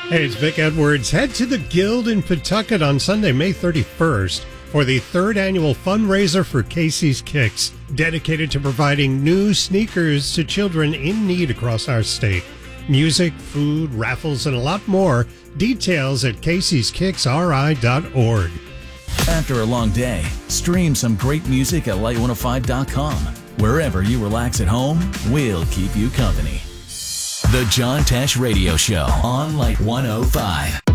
Hey, it's Vic Edwards. Head to the Guild in Pawtucket on Sunday, May 31st for the third annual fundraiser for Casey's Kicks, dedicated to providing new sneakers to children in need across our state. Music, food, raffles, and a lot more. Details at Casey'sKicksRI.org. After a long day, stream some great music at Light105.com. Wherever you relax at home, we'll keep you company. The John Tesh Radio Show on Light 105.